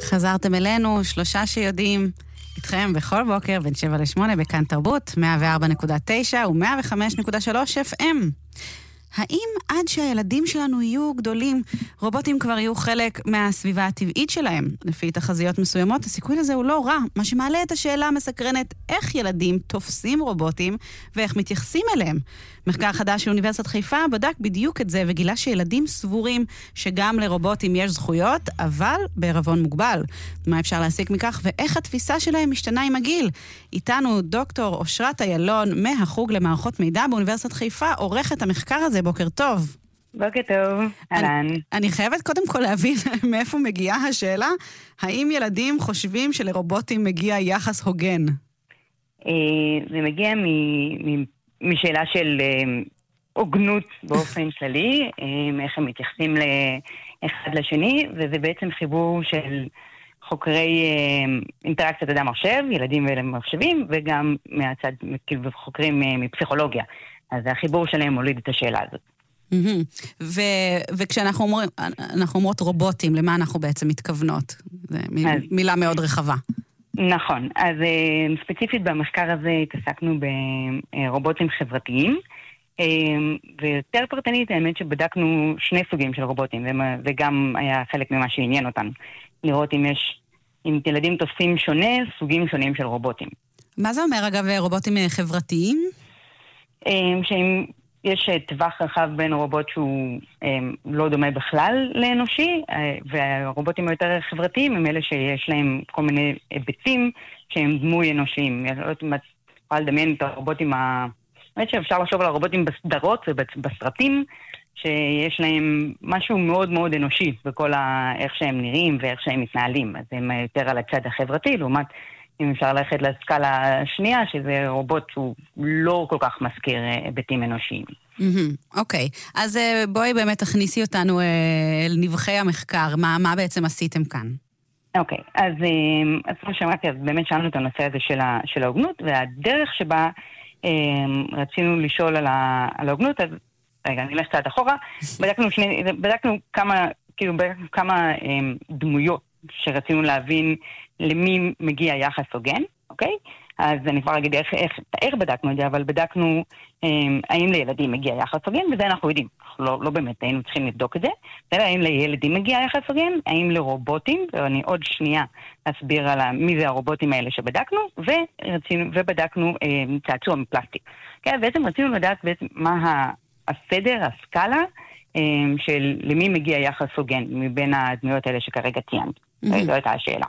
חזרתם אלינו, שלושה שיודעים, איתכם בכל בוקר בין 7 ל-8 בכאן תרבות, 104.9 ו-105.3 FM. האם עד שהילדים שלנו יהיו גדולים, רובוטים כבר יהיו חלק מהסביבה הטבעית שלהם? לפי תחזיות מסוימות, הסיכוי לזה הוא לא רע, מה שמעלה את השאלה המסקרנת איך ילדים תופסים רובוטים ואיך מתייחסים אליהם. מחקר חדש של אוניברסיטת חיפה בדק בדיוק את זה וגילה שילדים סבורים שגם לרובוטים יש זכויות, אבל בערבון מוגבל. מה אפשר להסיק מכך ואיך התפיסה שלהם משתנה עם הגיל? איתנו דוקטור אושרת איילון מהחוג למערכות מידע באוניברסיטת חיפה, עורכת המחקר הזה. בוקר טוב. בוקר טוב, אהלן. אני חייבת קודם כל להבין מאיפה מגיעה השאלה, האם ילדים חושבים שלרובוטים מגיע יחס הוגן? זה מגיע משאלה של הוגנות באופן כללי, איך הם מתייחסים לאחד לשני, וזה בעצם חיבור של חוקרי אינטראקציית אדם-מחשב, ילדים ומחשבים, וגם מהצד חוקרים מפסיכולוגיה. אז החיבור שלהם מוליד את השאלה הזאת. וכשאנחנו אומרות רובוטים, למה אנחנו בעצם מתכוונות? זו מילה מאוד רחבה. נכון. אז ספציפית במחקר הזה התעסקנו ברובוטים חברתיים, ויותר פרטנית האמת שבדקנו שני סוגים של רובוטים, וגם היה חלק ממה שעניין אותנו. לראות אם ילדים תופסים שונה, סוגים שונים של רובוטים. מה זה אומר אגב רובוטים חברתיים? יש טווח רחב בין רובוט שהוא לא דומה בכלל לאנושי, והרובוטים היותר חברתיים הם אלה שיש להם כל מיני היבטים שהם דמוי אנושיים. יכולה לדמיין את הרובוטים, באמת שאפשר לחשוב על הרובוטים בסדרות ובסרטים, שיש להם משהו מאוד מאוד אנושי בכל איך שהם נראים ואיך שהם מתנהלים. אז הם יותר על הצד החברתי, לעומת אם אפשר ללכת לסקאלה השנייה, שזה רובוט שהוא לא כל כך מזכיר היבטים אנושיים. אוקיי, אז בואי באמת תכניסי אותנו אל נבחי המחקר, מה בעצם עשיתם כאן? אוקיי, אז כמו שאמרתי, אז באמת שאלנו את הנושא הזה של ההוגנות, והדרך שבה רצינו לשאול על ההוגנות, אז רגע, אני אלך קצת אחורה, בדקנו כמה דמויות שרצינו להבין למי מגיע יחס הוגן, אוקיי? אז אני כבר אגיד איך בדקנו את זה, אבל בדקנו האם לילדים מגיע יחס הוגן, וזה אנחנו יודעים. לא באמת היינו צריכים לבדוק את זה. האם לילדים מגיע יחס הוגן, האם לרובוטים, ואני עוד שנייה אסביר על מי זה הרובוטים האלה שבדקנו, ובדקנו צעצוע מפלסטיק. כן, בעצם רצינו לדעת מה הסדר, הסקאלה, של למי מגיע יחס הוגן מבין הדמויות האלה שכרגע ציינת. זו הייתה השאלה.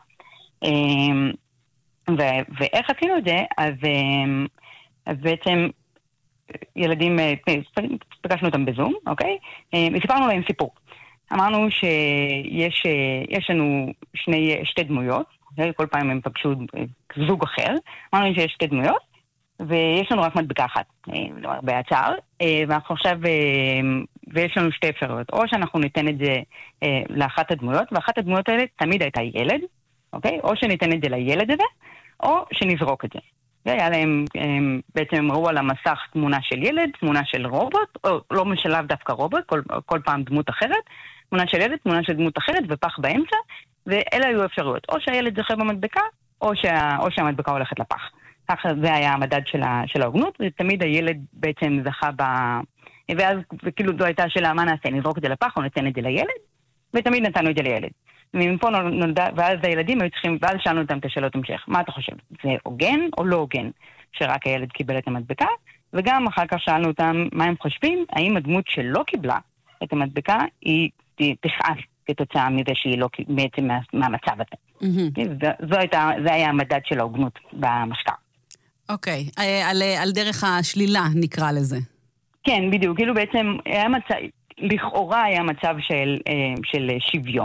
ואיך עשינו את זה? אז בעצם ילדים, פגשנו אותם בזום, אוקיי? וסיפרנו להם סיפור. אמרנו שיש לנו שתי דמויות, כל פעם הם פגשו זוג אחר, אמרנו שיש שתי דמויות, ויש לנו רק מדבקה אחת, לא הרבה הצער, ואנחנו עכשיו, ויש לנו שתי אפשרויות, או שאנחנו ניתן את זה לאחת הדמויות, ואחת הדמויות האלה תמיד הייתה ילד, אוקיי? או שניתן את זה לילד הזה, או שנזרוק את זה. והיה להם, בעצם הם ראו על המסך תמונה של ילד, תמונה של רובוט, או לא משלב דווקא רובוט, כל פעם דמות אחרת, תמונה של ילד, תמונה של דמות אחרת, ופח באמצע, ואלה היו אפשרויות, או שהילד זוכה במדבקה, או שהמדבקה הולכת לפח. ככה זה היה המדד של ההוגנות, ותמיד הילד בעצם זכה ואז וכאילו זו הייתה שאלה, מה נעשה? נזרוק את זה לפח או ניתן את זה לילד? ותמיד נתנו את זה לילד. ומפה נולדה, ואז הילדים היו צריכים, ואז שאלנו אותם את השאלות המשך. מה אתה חושב? זה הוגן או לא הוגן? שרק הילד קיבל את המדבקה, וגם אחר כך שאלנו אותם מה הם חושבים, האם הדמות שלא קיבלה את המדבקה, היא תכעס כתוצאה מזה שהיא לא, בעצם מהמצב הזה. זה היה המדד של ההוגנות במחקר. אוקיי, על דרך השלילה נקרא לזה. כן, בדיוק, כאילו בעצם היה לכאורה היה מצב של שוויון.